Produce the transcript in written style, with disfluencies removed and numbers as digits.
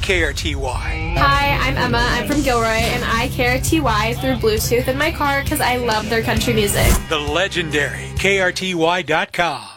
KRTY. Hi, I'm Emma. I'm from Gilroy, and I KRTY through Bluetooth in my car because I love their country music. The legendary KRTY.com.